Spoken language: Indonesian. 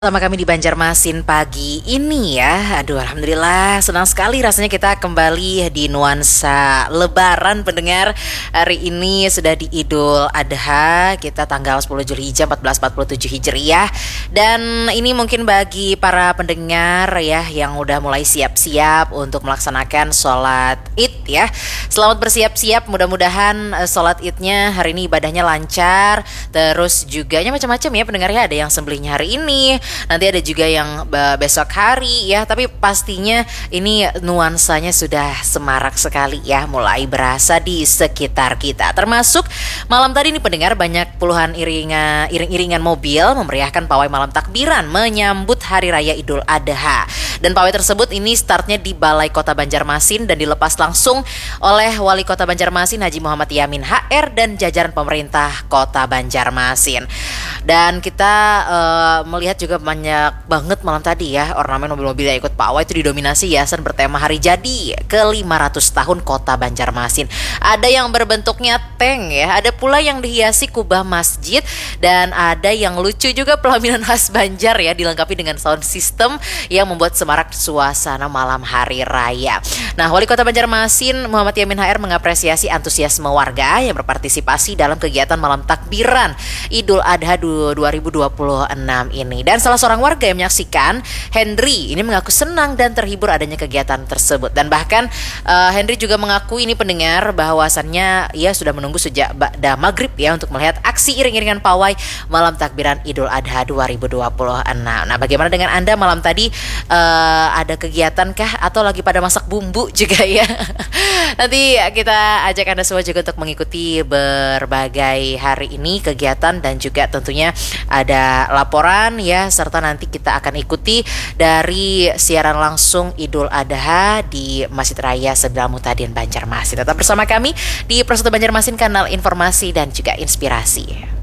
Sama kami di Banjarmasin pagi ini ya. Aduh, alhamdulillah senang sekali rasanya kita kembali di nuansa Lebaran pendengar. Hari ini sudah di Idul Adha, kita tanggal 10 Zulhijjah 1447 Hijriah. Dan ini mungkin bagi para pendengar ya yang udah mulai siap-siap untuk melaksanakan sholat Id ya. Selamat bersiap-siap, mudah-mudahan sholat Idnya hari ini ibadahnya lancar. Terus juga macam-macam ya pendengarnya, ada yang sembelihnya hari ini, nanti ada juga yang besok hari ya. Tapi pastinya ini nuansanya sudah semarak sekali ya, mulai berasa di sekitar kita. Termasuk malam tadi nih pendengar, banyak puluhan iring-iringan mobil memeriahkan pawai malam takbiran menyambut Hari Raya Idul Adha. Dan pawai tersebut ini startnya di Balai Kota Banjarmasin dan dilepas langsung oleh Wali Kota Banjarmasin Haji Muhammad Yamin HR dan jajaran pemerintah Kota Banjarmasin. Dan kita melihat juga banyak banget malam tadi ya ornamen mobil-mobil yang ikut pawai itu didominasi hiasan bertema hari jadi ke-500 tahun Kota Banjarmasin. Ada yang berbentuknya tank ya, ada pula yang dihiasi kubah masjid, dan ada yang lucu juga pelaminan khas Banjar ya, dilengkapi dengan sound system yang membuat semarak suasana malam hari raya. Nah, Wali Kota Banjarmasin Muhammad Yamin HR mengapresiasi antusiasme warga yang berpartisipasi dalam kegiatan malam takbiran Idul Adha 2026 ini. Dan salah seorang warga yang menyaksikan, Henry, ini mengaku senang dan terhibur adanya kegiatan tersebut. Dan bahkan Henry juga mengaku ini pendengar bahwasannya ia sudah menunggu sejak ba'da maghrib ya untuk melihat aksi iring-iringan pawai malam takbiran Idul Adha 2026. Nah, bagaimana dengan Anda malam tadi? Ada kegiatan kah atau lagi pada masak bumbu juga ya? Nanti kita ajak Anda semua juga untuk mengikuti berbagai hari ini kegiatan, dan juga tentunya ada laporan ya, serta nanti kita akan ikuti dari siaran langsung Idul Adha di Masjid Raya Sebelah Mutadin Banjarmasin. Tetap bersama kami di Persatu Banjarmasin, kanal informasi dan juga inspirasi.